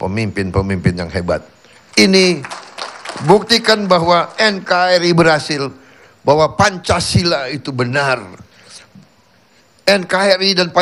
pemimpin-pemimpin yang hebat. Ini buktikan bahwa NKRI berhasil, bahwa Pancasila itu benar. NKRI dan